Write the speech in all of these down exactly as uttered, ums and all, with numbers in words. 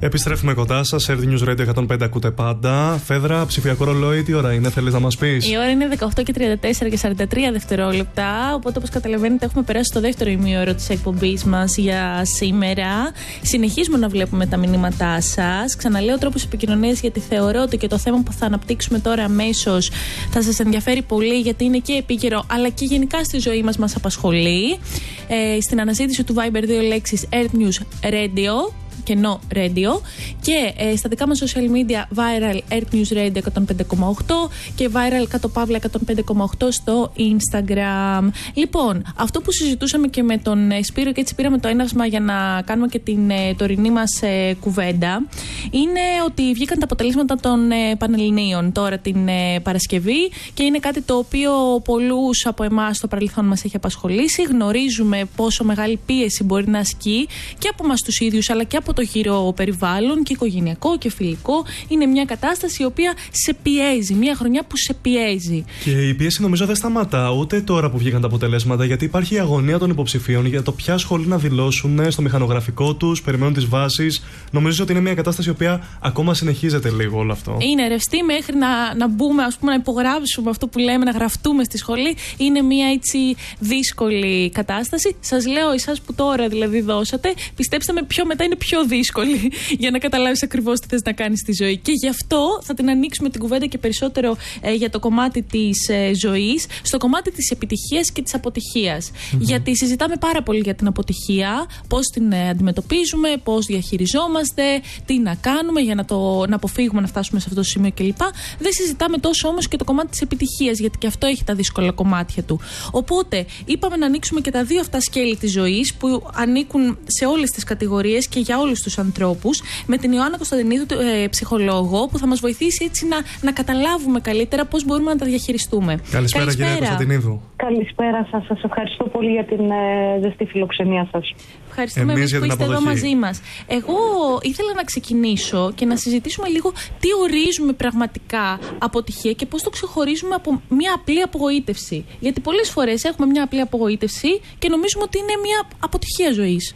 Επιστρέφουμε κοντά σας. Earth News Radio εκατόν πέντε ακούτε πάντα. Φέδρα, ψηφιακό ρολόι, τι ώρα είναι, θέλεις να μας πεις? Η ώρα είναι δεκαοκτώ και τριάντα τέσσερα και σαράντα τρία δευτερόλεπτα. Οπότε, όπως καταλαβαίνετε, έχουμε περάσει στο δεύτερο ημίωρο της εκπομπής μας για σήμερα. Συνεχίζουμε να βλέπουμε τα μηνύματά σας. Ξαναλέω τρόπους επικοινωνίας, γιατί θεωρώ ότι και το θέμα που θα αναπτύξουμε τώρα αμέσως θα σας ενδιαφέρει πολύ, γιατί είναι και επίκαιρο, αλλά και γενικά στη ζωή μας μας απασχολεί. Ε, στην αναζήτηση του Viber δύο λέξεις Earth News Radio, κενό Radio, και ε, στα δικά μας social media viral Earth News Radio εκατόν πέντε κόμμα οκτώ και viral κάτω παύλα εκατόν πέντε κόμμα οκτώ στο Instagram. Λοιπόν, αυτό που συζητούσαμε και με τον ε, Σπύρο, και έτσι πήραμε το έναυσμα για να κάνουμε και την ε, τωρινή μας ε, κουβέντα, είναι ότι βγήκαν τα αποτελέσματα των ε, Πανελληνίων τώρα την ε, Παρασκευή, και είναι κάτι το οποίο πολλούς από εμάς στο παρελθόν μας έχει απασχολήσει. Γνωρίζουμε πόσο μεγάλη πίεση μπορεί να ασκεί και από εμάς τους ίδιους, αλλά και από το γύρο περιβάλλον, και οικογενειακό και φιλικό. Είναι μια κατάσταση η οποία σε πιέζει, μια χρονιά που σε πιέζει. Και η πίεση νομίζω δεν σταματά ούτε τώρα που βγήκαν τα αποτελέσματα, γιατί υπάρχει η αγωνία των υποψηφίων για το ποια σχολή να δηλώσουν στο μηχανογραφικό τους, περιμένουν τις βάσεις. Νομίζω ότι είναι μια κατάσταση η οποία ακόμα συνεχίζεται λίγο όλο αυτό. Είναι ρευστή μέχρι να, να μπούμε, ας πούμε, να υπογράψουμε αυτό που λέμε, να γραφτούμε στη σχολή. Είναι μια έτσι δύσκολη κατάσταση. Σας λέω, εσάς που τώρα δηλαδή δώσατε, πιστέψτε με, πιο μετά είναι πιο δύσκολη για να καταλάβεις ακριβώς τι θες να κάνεις στη ζωή. Και γι' αυτό θα την ανοίξουμε την κουβέντα και περισσότερο ε, για το κομμάτι της ε, ζωής, στο κομμάτι της επιτυχίας και της αποτυχίας. Mm-hmm. Γιατί συζητάμε πάρα πολύ για την αποτυχία, πώς την ε, αντιμετωπίζουμε, πώς διαχειριζόμαστε, τι να κάνουμε για να, το, να αποφύγουμε να φτάσουμε σε αυτό το σημείο κλπ. Δεν συζητάμε τόσο όμως και το κομμάτι της επιτυχίας, γιατί και αυτό έχει τα δύσκολα κομμάτια του. Οπότε είπαμε να ανοίξουμε και τα δύο αυτά σκέλη της ζωής, που ανήκουν σε όλες τις κατηγορίες και για όλους τους ανθρώπους, με την Ιωάννα Κωνσταντινίδου, ε, ψυχολόγο, που θα μας βοηθήσει έτσι να, να καταλάβουμε καλύτερα πώς μπορούμε να τα διαχειριστούμε. Καλησπέρα, Καλησπέρα. κυρία Κωνσταντινίδου. Καλησπέρα σας. Σας ευχαριστώ πολύ για την ε, ζεστή φιλοξενία σας. Ευχαριστούμε εμείς που είστε εδώ μαζί μας. Εγώ ήθελα να ξεκινήσω και να συζητήσουμε λίγο τι ορίζουμε πραγματικά αποτυχία και πώς το ξεχωρίζουμε από μια απλή απογοήτευση. Γιατί πολλές φορές έχουμε μια απλή απογοήτευση και νομίζουμε ότι είναι μια αποτυχία ζωής.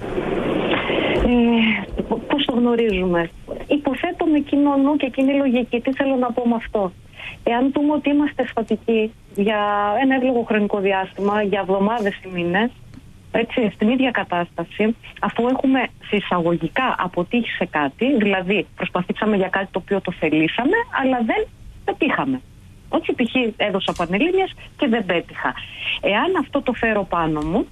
Ε, πώς το γνωρίζουμε? Υποθέτω με κοινό νου και κοινή λογική. Τι θέλω να πω με αυτό? Εάν πούμε ότι είμαστε αισθατικοί για ένα εύλογο χρονικό διάστημα, για εβδομάδες ή μήνες, έτσι, στην ίδια κατάσταση, αφού έχουμε συσσαγωγικά αποτύχει σε κάτι, δηλαδή προσπαθήσαμε για κάτι το οποίο το θελήσαμε, αλλά δεν πετύχαμε. Όχι, π.χ. έδωσα πανελλήνιες και δεν πέτυχα. Εάν αυτό το φέρω πάνω μου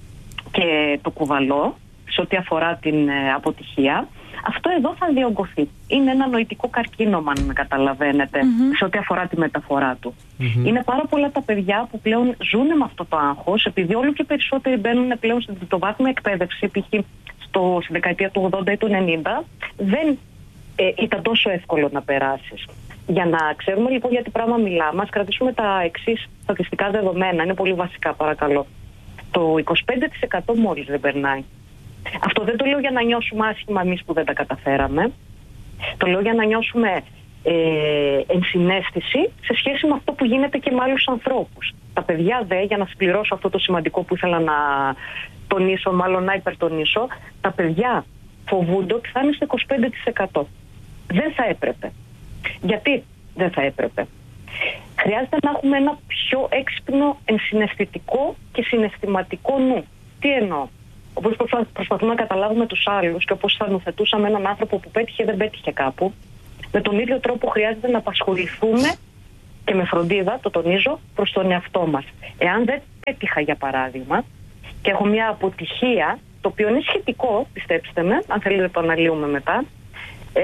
και το κουβαλώ σε ό,τι αφορά την ε, αποτυχία, αυτό εδώ θα διωγγωθεί. Είναι ένα νοητικό καρκίνωμα, αν με καταλαβαίνετε, mm-hmm. σε ό,τι αφορά τη μεταφορά του. Mm-hmm. Είναι πάρα πολλά τα παιδιά που πλέον ζουν με αυτό το άγχος, επειδή όλο και περισσότεροι μπαίνουν πλέον στην τριτοβάθμια εκπαίδευση, π.χ. στη δεκαετία του ογδόντα ή του ενενήντα, δεν ε, ήταν τόσο εύκολο να περάσεις. Για να ξέρουμε λοιπόν για τι πράγμα μιλάμε, ας κρατήσουμε τα εξής στατιστικά δεδομένα. Είναι πολύ βασικά, παρακαλώ. Το είκοσι πέντε τοις εκατό μόλις δεν περνάει. Αυτό δεν το λέω για να νιώσουμε άσχημα εμείς που δεν τα καταφέραμε. Το λέω για να νιώσουμε ε, ενσυναίσθηση σε σχέση με αυτό που γίνεται και με άλλους ανθρώπους. Τα παιδιά δε, για να συμπληρώσω αυτό το σημαντικό που ήθελα να τονίσω, μάλλον να υπερτονίσω, τα παιδιά φοβούνται ότι θα είναι στο είκοσι πέντε τοις εκατό. Δεν θα έπρεπε. Γιατί δεν θα έπρεπε? Χρειάζεται να έχουμε ένα πιο έξυπνο, ενσυναισθητικό και συναισθηματικό νου. Τι εννοώ? Όπως προσπαθούμε να καταλάβουμε τους άλλους και όπως θα νοθετούσαμε έναν άνθρωπο που πέτυχε δεν πέτυχε κάπου, με τον ίδιο τρόπο χρειάζεται να απασχοληθούμε και με φροντίδα, το τονίζω, προς τον εαυτό μας. Εάν δεν πέτυχα, για παράδειγμα, και έχω μια αποτυχία, το οποίο είναι σχετικό, πιστέψτε με, αν θέλετε το αναλύουμε μετά, ε,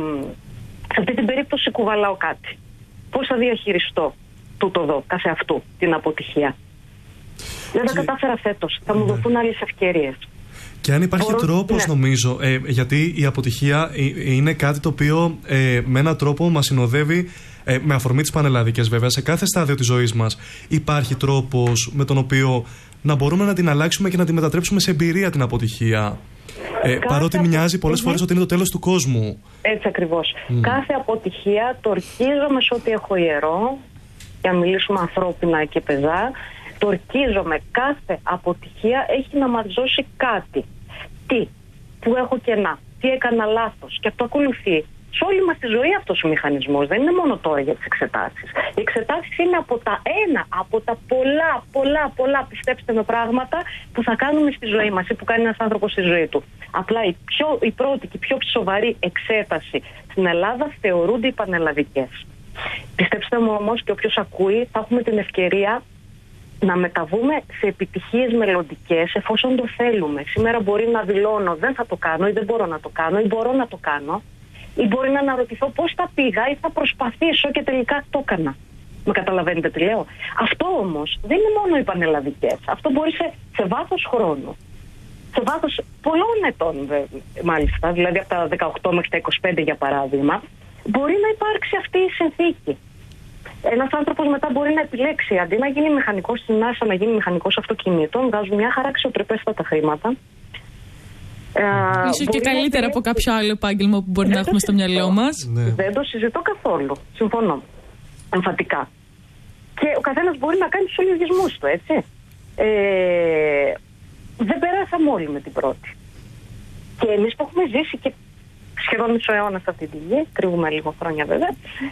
σε αυτή την περίπτωση κουβαλάω κάτι. Πώς θα διαχειριστώ τούτο εδώ, καθε αυτού, την αποτυχία? Δεν τα κατάφερα φέτος. Θα μου ναι. δοθούν άλλες ευκαιρίες. Και αν υπάρχει Μπορώ... τρόπος, ναι. νομίζω, ε, γιατί η αποτυχία είναι κάτι το οποίο ε, με έναν τρόπο μας συνοδεύει, ε, με αφορμή τις πανελλαδικές βέβαια, σε κάθε στάδιο της ζωής μας. Υπάρχει τρόπος με τον οποίο να μπορούμε να την αλλάξουμε και να την μετατρέψουμε σε εμπειρία την αποτυχία. Ε, παρότι μοιάζει πολλές φορές ότι είναι το τέλος του κόσμου. Έτσι ακριβώς. Mm. Κάθε αποτυχία το ορκίζομαι σε ό,τι έχω ιερό, για να μιλήσουμε ανθρώπινα και πεζά. Το ορκίζομαι, κάθε αποτυχία έχει να μας δώσει κάτι. Τι? Που έχω κενά. τι έκανα λάθος. Και αυτό ακολουθεί. Σε όλη μας τη ζωή αυτός ο μηχανισμός. Δεν είναι μόνο τώρα για τις εξετάσεις. Οι εξετάσεις είναι από τα ένα, από τα πολλά, πολλά, πολλά, πιστέψτε με, πράγματα που θα κάνουμε στη ζωή μας ή που κάνει ένας άνθρωπος στη ζωή του. Απλά η, πιο, η πρώτη και η πιο σοβαρή εξέταση στην Ελλάδα θεωρούνται οι πανελλαδικές. Πιστέψτε μου όμως, και όποιος ακούει, θα έχουμε την ευκαιρία να μεταβούμε σε επιτυχίες μελλοντικές εφόσον το θέλουμε. Σήμερα μπορεί να δηλώνω δεν θα το κάνω ή δεν μπορώ να το κάνω ή μπορώ να το κάνω. Ή μπορεί να αναρωτηθώ πώς θα πήγα ή θα προσπαθήσω και τελικά το έκανα. Με καταλαβαίνετε τι λέω? Αυτό όμως δεν είναι μόνο οι πανελλαδικές. Αυτό μπορεί σε, σε βάθος χρόνου. Σε βάθος πολλών ετών, μάλιστα, δηλαδή από τα δεκαοκτώ μέχρι τα είκοσι πέντε για παράδειγμα, μπορεί να υπάρξει αυτή η συνθήκη. Ένας άνθρωπος μετά μπορεί να επιλέξει αντί να γίνει μηχανικός στην NASA, να γίνει μηχανικός αυτοκινήτων, βγάζουν μια χαρά αξιοπρεπέστατα χρήματα. Ίσως και καλύτερα να... από κάποιο άλλο επάγγελμα που μπορεί δεν να έχουμε στο μυαλό μας. Ναι. Δεν το συζητώ καθόλου. Συμφωνώ. Εμφατικά. Και ο καθένας μπορεί να κάνει τουςολογισμούς του, έτσι. Ε, δεν περάσαμε όλοι με την πρώτη. Και εμείς που έχουμε ζήσει και σχεδόν μισό αιώνα σε αυτή τη γη, κρύβουμε λίγο χρόνια βέβαια,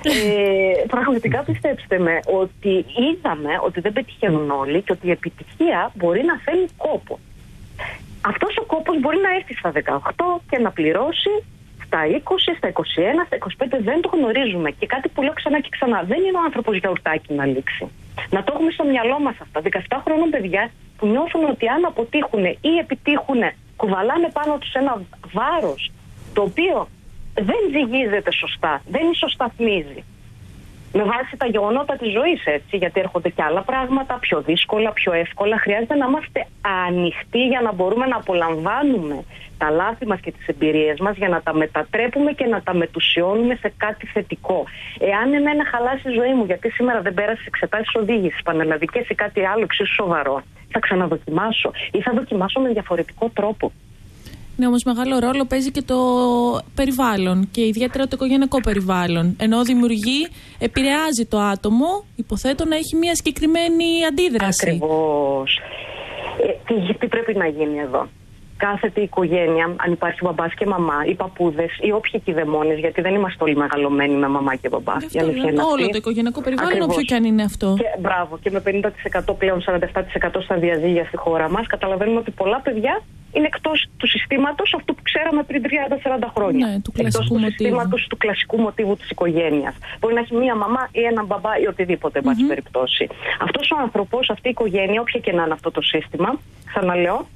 ε, πραγματικά πιστέψτε με ότι είδαμε ότι δεν πετυχαίνουν όλοι και ότι η επιτυχία μπορεί να θέλει κόπο. Αυτός ο κόπος μπορεί να έρθει στα δεκαοκτώ και να πληρώσει στα είκοσι, στα είκοσι ένα, στα είκοσι πέντε. Δεν το γνωρίζουμε. Και κάτι που λέω ξανά και ξανά. Δεν είναι ο άνθρωπος γιαουρτάκι να λήξει. Να το έχουμε στο μυαλό μας αυτά. δεκαεπτά χρονών παιδιά που νιώθουν ότι αν αποτύχουν ή επιτύχουν, κουβαλάνε πάνω τους ένα βάρος το οποίο δεν ζυγίζεται σωστά, δεν ισοσταθμίζει. Με βάση τα γεγονότα της ζωής, έτσι, γιατί έρχονται και άλλα πράγματα πιο δύσκολα, πιο εύκολα. Χρειάζεται να είμαστε ανοιχτοί για να μπορούμε να απολαμβάνουμε τα λάθη μας και τις εμπειρίες μας, για να τα μετατρέπουμε και να τα μετουσιώνουμε σε κάτι θετικό. Εάν εμένα χαλάσει η ζωή μου, γιατί σήμερα δεν πέρασε εξετάσεις οδήγησης, πανελλαδικές ή κάτι άλλο εξίσου σοβαρό, θα ξαναδοκιμάσω ή θα δοκιμάσω με διαφορετικό τρόπο. Ναι, όμως μεγάλο ρόλο παίζει και το περιβάλλον και ιδιαίτερα το οικογενειακό περιβάλλον. Ενώ δημιουργεί, επηρεάζει το άτομο, υποθέτω να έχει μια συγκεκριμένη αντίδραση. Ακριβώς. Ε, τι, τι πρέπει να γίνει εδώ? Κάθεται η οικογένεια, αν υπάρχει μπαμπάς και μαμά, οι παππούδες ή όποιοι κηδεμόνες, γιατί δεν είμαστε όλοι μεγαλωμένοι με μαμά και μπαμπά. Αυτό, όλο το οικογενειακό περιβάλλον, όποιο και αν είναι αυτό. Και, μπράβο, και με πενήντα τοις εκατό πλέον σαράντα επτά τοις εκατό στα διαζύγια στη χώρα μας, καταλαβαίνουμε ότι πολλά παιδιά είναι εκτός του συστήματος αυτού που ξέραμε πριν τριάντα σαράντα χρόνια. Ναι, του εκτός του συστήματος του κλασικού μοτίβου της οικογένειας. Μπορεί να έχει μία μαμά ή έναν μπαμπά ή οτιδήποτε, εν πάση mm-hmm. περιπτώσει. Αυτός ο άνθρωπος, αυτή η οικογένεια, όποια και να είναι αυτό το σύστημα, ξαναλέω,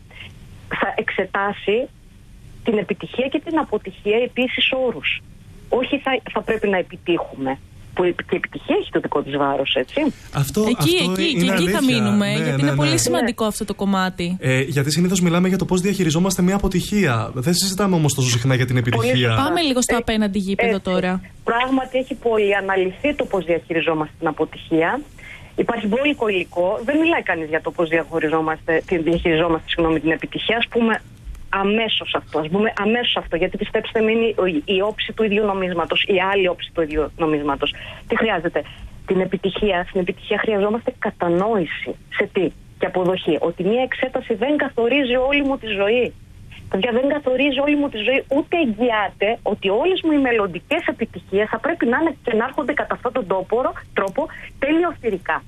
θα εξετάσει την επιτυχία και την αποτυχία επίσης όρους. Όχι θα, θα πρέπει να επιτύχουμε. Που και η επιτυχία έχει το δικό της βάρος, έτσι. Αυτό, εκεί, αυτό εκεί, είναι εκεί θα μείνουμε, ναι, γιατί ναι, είναι ναι, πολύ ναι. σημαντικό αυτό το κομμάτι. Ε, γιατί συνήθως μιλάμε για το πώς διαχειριζόμαστε μια αποτυχία. Δεν συζητάμε όμως τόσο συχνά για την επιτυχία. Πάμε λίγο στο ε, απέναντι γήπεδο ε, τώρα. Πράγματι έχει πολύ αναλυθεί το πώς διαχειριζόμαστε την αποτυχία. Υπάρχει μπόλικο υλικό. Δεν μιλάει κανείς για το πώς διαχειριζόμαστε, διαχειριζόμαστε συγγνώμη, την επιτυχία. Ας πούμε αμέσως αυτό. Ας πούμε αμέσως αυτό. Γιατί πιστέψτε με, είναι η όψη του ίδιου νομίσματος, η άλλη όψη του ίδιου νομίσματος. Τι χρειάζεται? Την επιτυχία. Στην επιτυχία χρειαζόμαστε κατανόηση. Σε τι? Και αποδοχή. Ότι μια εξέταση δεν καθορίζει όλη μου τη ζωή. Παιδιά, δεν καθορίζει όλη μου τη ζωή, ούτε εγγυάται ότι όλες μου οι μελλοντικές επιτυχίες θα πρέπει να είναι και να έρχονται κατά αυτόν τον τόπο, τρόπο τελειοθυρικά.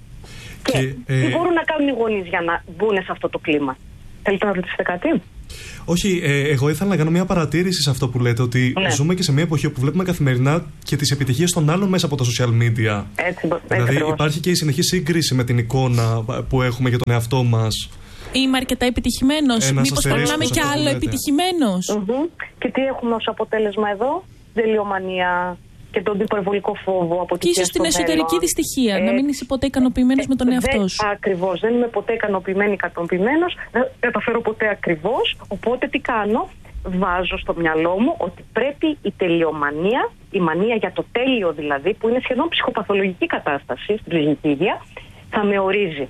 Και, και ε... τι μπορούν να κάνουν οι γονείς για να μπουν σε αυτό το κλίμα? Θέλετε να ρωτήσετε κάτι? Όχι, ε, εγώ ήθελα να κάνω μια παρατήρηση σε αυτό που λέτε, ότι ναι. ζούμε και σε μια εποχή όπου βλέπουμε καθημερινά και τις επιτυχίες των άλλων μέσα από τα social media. Έτσι, δηλαδή έτσι, υπάρχει και η συνεχή σύγκριση με την εικόνα που έχουμε για τον εαυτό μας. Είμαι αρκετά επιτυχημένος. Μήπως πρέπει να είμαι κι άλλο επιτυχημένος? Mm-hmm. Και τι έχουμε ως αποτέλεσμα εδώ? Τελειομανία και τον υπερβολικό φόβο από την. Και ίσως την εσωτερική δυστυχία, ε, να μην είσαι ποτέ ικανοποιημένος ε, με τον εαυτό σου. Ακριβώς. Δεν είμαι ποτέ ικανοποιημένη, ικανοποιημένος. Δεν καταφέρω ποτέ ακριβώς. Οπότε τι κάνω? Βάζω στο μυαλό μου ότι πρέπει η τελειομανία, η μανία για το τέλειο δηλαδή, που είναι σχεδόν ψυχοπαθολογική κατάσταση στην ψυχική υγεία, θα με ορίζει.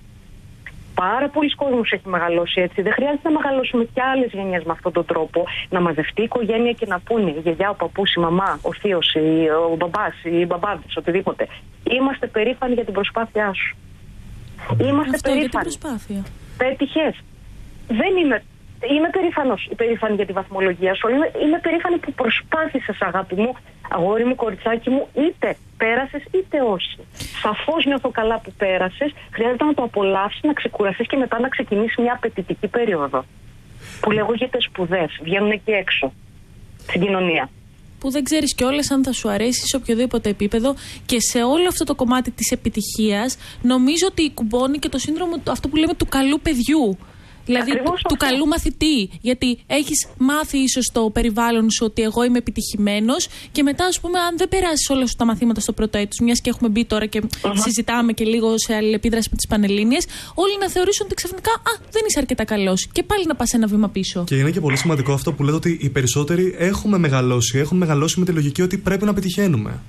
Πάρα πολλοί κόσμος έχει μεγαλώσει έτσι. Δεν χρειάζεται να μεγαλώσουμε κι άλλες γενιές με αυτόν τον τρόπο. Να μαζευτεί η οικογένεια και να πούνε η γιαγιά, ο παππούς, η μαμά, ο θείος, ο μπαμπάς, οι μπαμπάδες, οτιδήποτε. Είμαστε περήφανοι για την προσπάθειά σου. Είμαστε Αυτό περήφανοι. Για την προσπάθεια. Πέτυχες. Δεν είμαι Είμαι περήφανος, περήφανη για τη βαθμολογία σου. Είμαι, είμαι περήφανη που προσπάθησες, αγάπη μου, αγόρι μου, κοριτσάκι μου, είτε πέρασες είτε όχι. Σαφώς νιώθω καλά που πέρασες. Χρειάζεται να το απολαύσεις, να ξεκουραστείς και μετά να ξεκινήσεις μια απαιτητική περίοδο. Που λέγονται σπουδές, βγαίνουν εκεί έξω, στην κοινωνία. Που δεν ξέρεις κιόλας αν θα σου αρέσει σε οποιοδήποτε επίπεδο, και σε όλο αυτό το κομμάτι της επιτυχίας νομίζω ότι κουμπώνει και το σύνδρομο, αυτό που λέμε, του καλού παιδιού. Δηλαδή του, του καλού μαθητή. Γιατί έχεις μάθει ίσως στο περιβάλλον σου ότι εγώ είμαι επιτυχημένος, και μετά, ας πούμε, αν δεν περάσεις όλα σου τα μαθήματα στο πρώτο έτος, μιας και έχουμε μπει τώρα και uh-huh. συζητάμε και λίγο σε αλληλεπίδραση με τις Πανελλήνιες, όλοι να θεωρήσουν ότι ξαφνικά α, δεν είσαι αρκετά καλός, και πάλι να πας ένα βήμα πίσω. Και είναι και πολύ σημαντικό αυτό που λέτε, ότι οι περισσότεροι έχουμε μεγαλώσει, έχουμε μεγαλώσει με τη λογική ότι πρέπει να πετυχαίνουμε.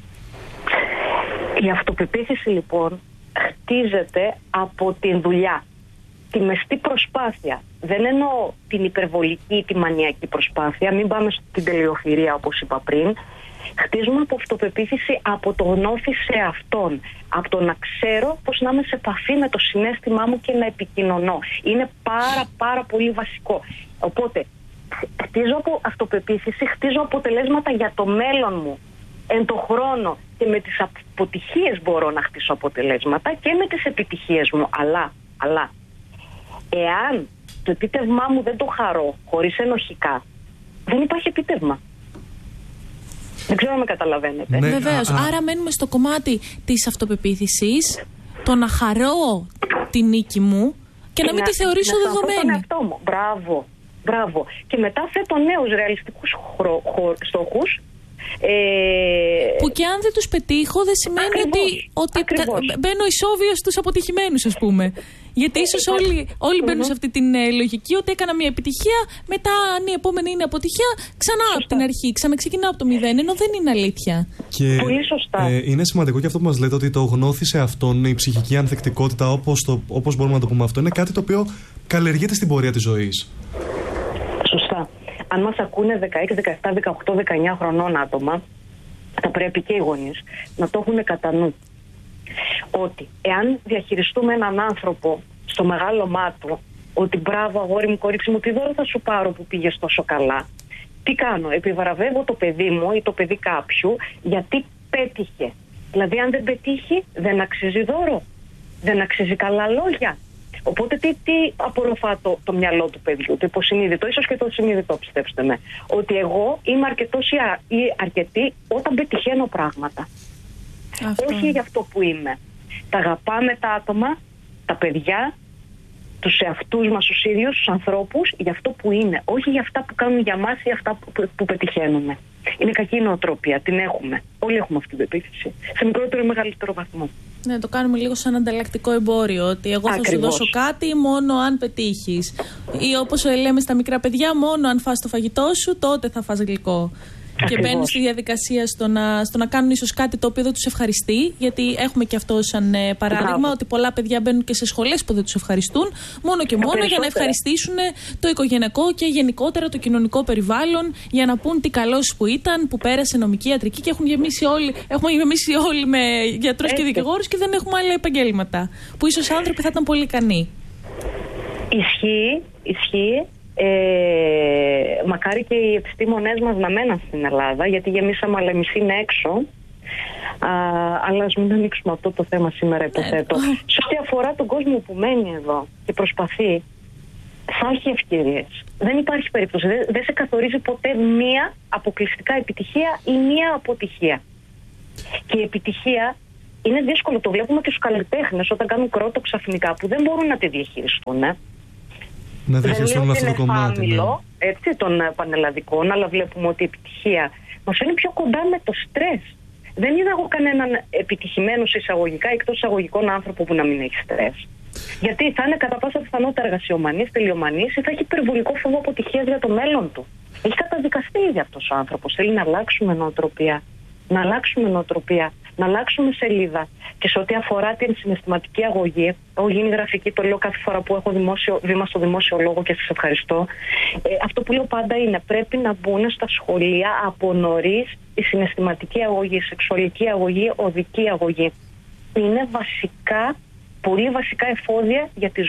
Η αυτοπεποίθηση λοιπόν χτίζεται από την δουλειά. Τη μεστή προσπάθεια. Δεν εννοώ την υπερβολική, τη μανιακή προσπάθεια. Μην πάμε στην τελειοφυρία, όπως είπα πριν. Χτίζουμε από αυτοπεποίθηση, από το γνώθι σε αυτόν. Από το να ξέρω πώς να είμαι σε επαφή με το συναίσθημά μου και να επικοινωνώ. Είναι πάρα πάρα πολύ βασικό. Οπότε, χτίζω από αυτοπεποίθηση, χτίζω αποτελέσματα για το μέλλον μου. Εν το χρόνο, και με τις αποτυχίες μπορώ να χτίσω αποτελέσματα και με τις επιτυχίες μου. Αλλά, αλλά εάν το επίτευγμά μου δεν το χαρώ χωρίς ενοχικά, δεν υπάρχει επίτευγμα. Δεν ξέρω αν με καταλαβαίνετε. Ναι, βεβαίως. Α, α. Άρα μένουμε στο κομμάτι της αυτοπεποίθησης, το να χαρώ τη νίκη μου και να μην να, τη θεωρήσω να δεδομένη. Τον εαυτό μου. Μπράβο, μπράβο. Και μετά θέτω νέους ρεαλιστικούς χρο, χρο, στόχους. Ε... Που και αν δεν τους πετύχω, δεν σημαίνει ακριβώς, ότι, ότι μπαίνω ισόβιο στους αποτυχημένους, ας πούμε. Γιατί ίσως όλοι, όλοι μπαίνουν σε αυτή την ε, λογική ότι έκανα μια επιτυχία, μετά αν η επόμενη είναι αποτυχία, ξανά σωστά. Από την αρχή, ξαναξεκινάω από το μηδέν, ενώ δεν είναι αλήθεια. Και, πολύ σωστά. Ε, είναι σημαντικό και αυτό που μας λέτε, ότι το γνώθι σε αυτόν, η ψυχική ανθεκτικότητα, όπως, το, όπως μπορούμε να το πούμε αυτό, είναι κάτι το οποίο καλλιεργείται στην πορεία της ζωής. Σωστά. Αν μας ακούνε δεκαέξι, δεκαεπτά, δεκαοκτώ, δεκαεννιά χρονών άτομα, θα πρέπει και οι γονείς να το έχουν κατά νου. Ότι εάν διαχειριστούμε έναν άνθρωπο στο μεγάλωμά του, ότι μπράβο αγόρι μου, κορίτσι μου, τι δώρο θα σου πάρω που πήγες τόσο καλά. Τι κάνω, επιβραβεύω το παιδί μου ή το παιδί κάποιου γιατί πέτυχε. Δηλαδή αν δεν πετύχει δεν αξίζει δώρο, δεν αξίζει καλά λόγια. Οπότε τι, τι απορροφά το, το μυαλό του παιδιού, το υποσυνείδητο, ίσως και το συνείδητο, πιστέψτε με. Ότι εγώ είμαι αρκετός ή αρκετή όταν πετυχαίνω πράγματα. Αυτό. Όχι για αυτό που είμαι. Τα αγαπάμε τα άτομα, τα παιδιά, τους εαυτούς μας τους ίδιους, τους ανθρώπους, για αυτό που είναι. Όχι για αυτά που κάνουν για μας ή αυτά που, που πετυχαίνουμε. Είναι κακή νοοτροπία, την έχουμε. Όλοι έχουμε αυτή την πεποίθηση. Σε μικρότερο ή μεγαλύτερο βαθμό. Ναι, το κάνουμε λίγο σαν ανταλλακτικό εμπόριο. Ότι εγώ ακριβώς. Θα σου δώσω κάτι μόνο αν πετύχεις. Ή όπως λέμε στα μικρά παιδιά, μόνο αν φας το φαγητό σου, τότε θα φας γλυκό. Ακριβώς. Και μπαίνουν στη διαδικασία στο να, στο να κάνουν ίσως κάτι το οποίο δεν τους ευχαριστεί. Γιατί έχουμε και αυτό σαν ε, παράδειγμα, μπράβο. Ότι πολλά παιδιά μπαίνουν και σε σχολές που δεν τους ευχαριστούν, μόνο και μόνο για να ευχαριστήσουν το οικογενειακό και γενικότερα το κοινωνικό περιβάλλον, για να πούν τι καλός που ήταν, που πέρασε νομική, ιατρική και έχουν γεμίσει όλοι, έχουμε γεμίσει όλοι με γιατρούς και δικηγόρους και δεν έχουμε άλλα επαγγέλματα. Που ίσως άνθρωποι θα ήταν πολύ ικανοί. Ισχύει, ισχύει. Ε, μακάρι και οι επιστήμονές μας να μέναν στην Ελλάδα, γιατί γεμίσαμε, αλλά μισή είναι έξω. Α, αλλά ας μην ανοίξουμε αυτό το θέμα σήμερα, υποθέτω. Ε, Σε ό,τι αφορά τον κόσμο που μένει εδώ και προσπαθεί, θα έχει ευκαιρίες. Δεν υπάρχει περίπτωση. Δεν, δεν σε καθορίζει ποτέ μία αποκλειστικά επιτυχία ή μία αποτυχία. Και η επιτυχία είναι δύσκολο. Το βλέπουμε και στους καλλιτέχνες όταν κάνουν κρότο ξαφνικά, που δεν μπορούν να τη διαχειριστούν. Ε. Να διαχειριστούν αυτό το κομμάτι. Φάμιλο, ναι. Έτσι, των πανελλαδικών, αλλά βλέπουμε ότι η επιτυχία μας είναι πιο κοντά με το στρες. Δεν είδα εγώ κανέναν επιτυχημένο εισαγωγικά, εκτός εισαγωγικών άνθρωπο που να μην έχει στρες. Γιατί θα είναι κατά πάσα πιθανότητα εργασιομανής, τελειομανής ή θα έχει υπερβολικό φόβο αποτυχίας για το μέλλον του. Έχει καταδικαστεί ήδη αυτός ο άνθρωπος. Θέλει να αλλάξουμε νοοτροπία. Να αλλάξουμε νοοτροπία. Να αλλάξουμε σελίδα. Και σε ό,τι αφορά την συναισθηματική αγωγή, έχω γίνει γραφική, το λέω κάθε φορά που έχω δημόσιο, βήμα στο δημόσιο λόγο και σας ευχαριστώ. Ε, αυτό που λέω πάντα είναι πρέπει να μπουν στα σχολεία από νωρίς η συναισθηματική αγωγή, η σεξουαλική αγωγή, οδική αγωγή. Είναι βασικά, πολύ βασικά εφόδια για τη ζωή.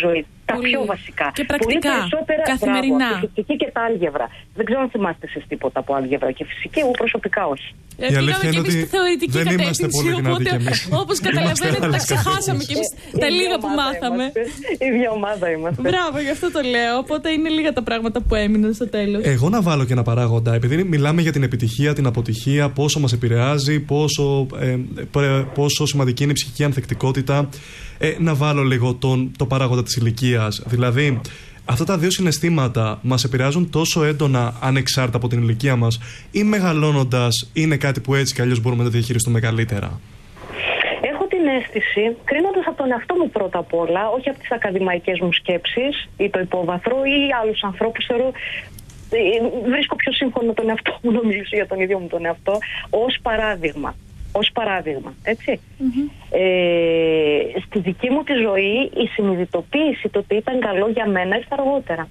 Τα πιο βασικά. Και πρακτικά. Καθημερινά. Μπράβο, τη φυσική και τα άλγευρα. Δεν ξέρω αν θυμάστε εσείς τίποτα από άλγευρα και φυσική, εγώ προσωπικά όχι. Η αλήθεια είναι ότι δεν είμαστε πολύ δυνατοί κι εμείς. Όπως καταλαβαίνετε, τα ξεχάσαμε κι εμείς τα λίγα που μάθαμε. Η ίδια ομάδα είμαστε. Μπράβο, γι' αυτό το λέω. Οπότε είναι λίγα τα πράγματα που έμειναν στο τέλος. Εγώ να βάλω και ένα παράγοντα. Επειδή μιλάμε για την επιτυχία, την αποτυχία, πόσο μας επηρεάζει, πόσο, ε, πόσο σημαντική είναι η ψυχική ανθεκτικότητα, ε, να βάλω λίγο τον, το παράγοντα της ηλικίας. Δηλαδή, αυτά τα δύο συναισθήματα μας επηρεάζουν τόσο έντονα ανεξάρτητα από την ηλικία μας, ή μεγαλώνοντας είναι κάτι που έτσι κι αλλιώς μπορούμε να το διαχειριστούμε καλύτερα? Έχω την αίσθηση, κρίνοντας από τον εαυτό μου πρώτα απ' όλα, όχι από τις ακαδημαϊκές μου σκέψεις ή το υπόβαθρο ή άλλους ανθρώπους, θεωρώ, βρίσκω πιο σύμφωνο τον εαυτό μου να μιλήσω για τον ίδιο μου τον εαυτό, ως παράδειγμα. Ως παράδειγμα, έτσι. Mm-hmm. Ε, στη δική μου τη ζωή η συνειδητοποίηση το ότι ήταν καλό για μένα ήρθε αργότερα.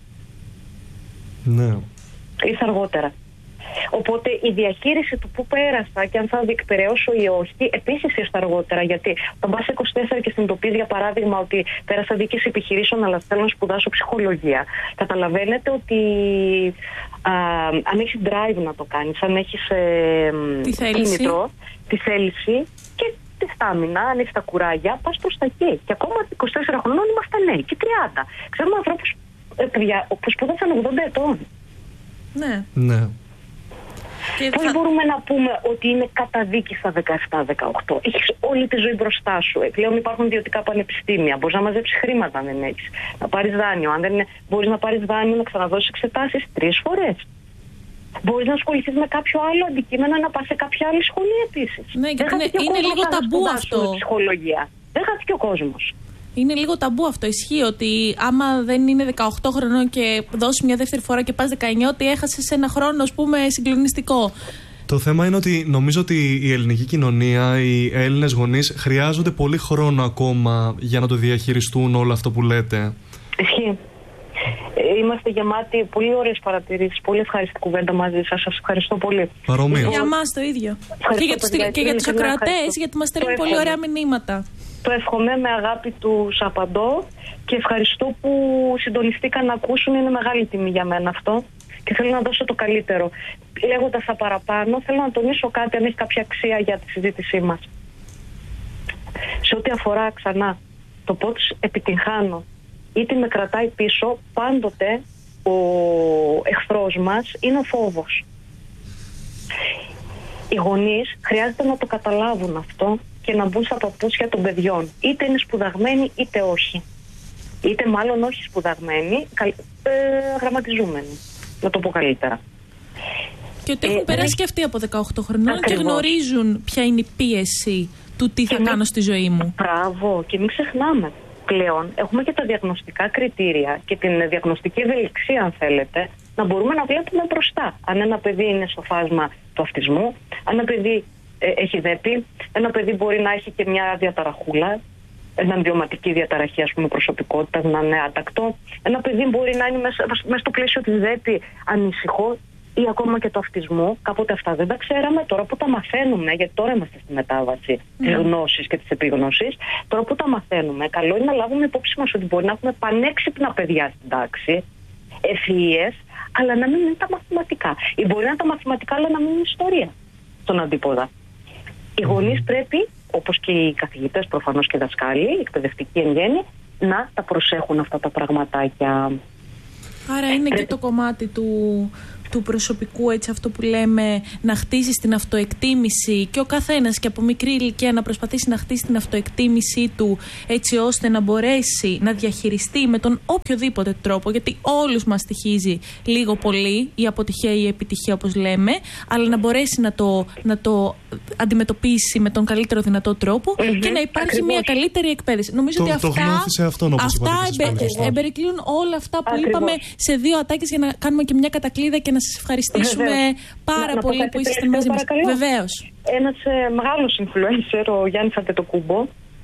Ναι. Ήρθε αργότερα. Οπότε η διαχείριση του που πέρασα και αν θα διεκπαιρεώσω ή όχι, επίσης ήρθε αργότερα. Γιατί όταν πας είκοσι τέσσερα και συνειδητοποιείς, για παράδειγμα, ότι πέρασα διοίκηση επιχειρήσεων, αλλά θέλω να σπουδάσω ψυχολογία, καταλαβαίνετε ότι α, αν έχεις drive να το κάνεις, αν έχεις ε, κίνητρο, τη θέληση και τη στάμινα, αν έχεις τα κουράγια, πας προς τα εκεί. Και ακόμα είκοσι τέσσερα χρονών είμαστε νέοι και τριάντα. Ξέρουμε ανθρώπους που σπουδάσαν ογδόντα ετών. Ναι. Ναι. Πώς θα... μπορούμε να πούμε ότι είναι καταδίκη στα δεκαεπτά δεκαοκτώ? Έχεις όλη τη ζωή μπροστά σου. Πλέον υπάρχουν ιδιωτικά πανεπιστήμια. Μπορείς να μαζέψεις χρήματα αν δεν έχεις. Να πάρεις δάνειο. Αν δεν είναι, μπορείς να πάρεις δάνειο να ξαναδώσεις εξετάσεις τρεις φορές. Μπορείς να ασχοληθείς με κάποιο άλλο αντικείμενο, να πας σε κάποια άλλη σχολή επίσης. Ναι, γιατί είναι, είναι λίγο ταμπού αυτό. Ψυχολογία. Δεν χάθηκε ο κόσμος. Είναι λίγο ταμπού αυτό. Ισχύει ότι άμα δεν είναι δεκαοκτώ χρονών και δώσει μια δεύτερη φορά και πας δεκαεννιά, ότι έχασες ένα χρόνο, ας πούμε, συγκλονιστικό. Το θέμα είναι ότι νομίζω ότι η ελληνική κοινωνία, οι Έλληνες γονείς χρειάζονται πολύ χρόνο ακόμα για να το διαχειριστούν όλο αυτό που λέτε. Ισχύει. Είμαστε γεμάτοι πολύ ωραίες παρατηρήσεις. Πολύ ευχαριστή κουβέντα μαζί σας. Σας ευχαριστώ πολύ. Παρομοίως. Για μας το ίδιο. Και για τους, και για τους ακροατές, γιατί μας στέλνουν πολύ ωραία μηνύματα. Το εύχομαι, με αγάπη τους απαντώ και ευχαριστώ που συντονιστήκαν να ακούσουν. Είναι μεγάλη τιμή για μένα αυτό και θέλω να δώσω το καλύτερο. Λέγοντας τα παραπάνω, θέλω να τονίσω κάτι, αν έχει κάποια αξία για τη συζήτησή μας. Σε ό,τι αφορά ξανά το πώς επιτυγχάνω είτε με κρατάει πίσω, πάντοτε ο εχθρός μας είναι ο φόβος. Οι γονείς χρειάζεται να το καταλάβουν αυτό και να μπουν στα παπούτσια των παιδιών. Είτε είναι σπουδαγμένοι είτε όχι. Είτε μάλλον όχι σπουδαγμένοι, ε, γραμματιζούμενοι. Να το πω καλύτερα. Και ότι έχουν ε, περάσει και αυτοί από δεκαοκτώ χρονών ακριβώς. Και γνωρίζουν ποια είναι η πίεση του τι θα και κάνω μη... στη ζωή μου. Μπράβο, και μην ξεχνάμε. Πλέον έχουμε και τα διαγνωστικά κριτήρια και την διαγνωστική ευελιξία, αν θέλετε, να μπορούμε να βλέπουμε μπροστά. Αν ένα παιδί είναι στο φάσμα του αυτισμού, αν ένα παιδί ε, έχει δέπη, ένα παιδί μπορεί να έχει και μια διαταραχούλα, μια βιωματική διαταραχή, ας πούμε, προσωπικότητα, να είναι άτακτο. Ένα παιδί μπορεί να είναι μέσα, μέσα στο πλαίσιο της δέπη ανήσυχο ή ακόμα και του αυτισμού. Κάποτε αυτά δεν τα ξέραμε. Τώρα που τα μαθαίνουμε, γιατί τώρα είμαστε στη μετάβαση mm. της γνώσης και της επίγνωσης, τώρα που τα μαθαίνουμε, καλό είναι να λάβουμε υπόψη μας ότι μπορεί να έχουμε πανέξυπνα παιδιά στην τάξη, ευφυΐες, αλλά να μην είναι τα μαθηματικά. Ή μπορεί να είναι τα μαθηματικά, αλλά να μην είναι ιστορία στον αντίποδα. Οι γονείς πρέπει, όπως και οι καθηγητές προφανώς και οι δασκάλοι, οι εκπαιδευτικοί εν γέννη, να τα προσέχουν αυτά τα πραγματάκια. Άρα είναι πρέπει... και το κομμάτι του... του προσωπικού, έτσι, αυτό που λέμε, να χτίσεις την αυτοεκτίμηση και ο καθένας και από μικρή ηλικία να προσπαθήσει να χτίσει την αυτοεκτίμησή του, έτσι ώστε να μπορέσει να διαχειριστεί με τον οποιοδήποτε τρόπο, γιατί όλους μας στοιχίζει λίγο πολύ η αποτυχία ή η επιτυχία, όπως λέμε, αλλά να μπορέσει να το, να το αντιμετωπίσει με τον καλύτερο δυνατό τρόπο mm-hmm. και να υπάρχει ακριβώς. Μια καλύτερη εκπαίδευση. Νομίζω το, ότι αυτά, το αυτόν, αυτά εμπε, εμπερικλείουν όλα αυτά που ακριβώς. Είπαμε σε δύο ατάκες για να κάνουμε και μια κατακλείδα και να σας ευχαριστήσουμε βεβαίως. Πάρα να, πολύ να που ήσασταν μαζί μας. Βεβαίως. Ένας ε, μεγάλος influencer, ο Γιάννης Αντετοκούμπο,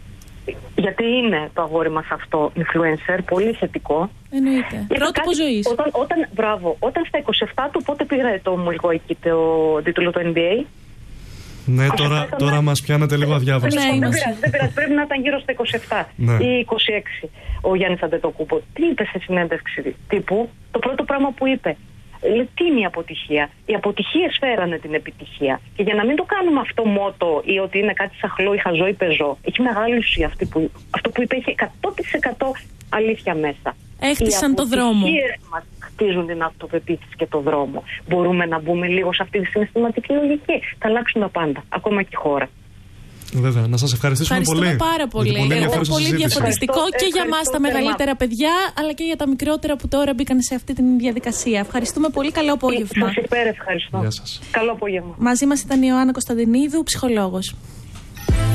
γιατί είναι το αγόρι μας αυτό influencer, πολύ θετικό. Εννοείται. Πρότυπο ζωής. Όταν, όταν, μπράβο, όταν στα είκοσι επτά του, πότε πήρε το ομολογικό εκεί το τίτλο του N B A? Ναι, τώρα, τώρα μας πιάνετε λίγο αδιάβαστο. Ναι, δεν πειράζει, δεν πειράζει. Πρέπει να ήταν γύρω στα είκοσι επτά ναι. ή είκοσι έξι ο Γιάννης Αντετοκούμπο. Τι είπε σε συνέντευξη τύπου? Το πρώτο πράγμα που είπε, τι είναι η αποτυχία? Οι αποτυχίες φέρανε την επιτυχία. Και για να μην το κάνουμε αυτό μότο ή ότι είναι κάτι σαχλό ή χαζό ή πεζό, έχει μεγάλη ουσία αυτή που, αυτό που είπε, έχει εκατό τοις εκατό αλήθεια μέσα. Έχτισαν το δρόμο. Οι αποτυχίες μας χτίζουν την αυτοπεποίθηση και το δρόμο. Μπορούμε να μπούμε λίγο σε αυτή τη συναισθηματική λογική. Θα αλλάξουν τα πάντα, ακόμα και η χώρα. Βέβαια, να σας ευχαριστήσουμε πολύ. Ευχαριστούμε πάρα πολύ. πολύ, Εγώ, πολύ διαφωτιστικό ευχαριστώ, και για μας τα μεγαλύτερα παιδιά, αλλά και για τα μικρότερα που τώρα μπήκαν σε αυτή τη διαδικασία. Ευχαριστούμε πολύ. Καλό απόγευμα. Σας υπέρ ευχαριστώ. Γεια σας. Καλό απόγευμα. Μαζί μας ήταν η Ιωάννα Κωνσταντινίδου, ψυχολόγος.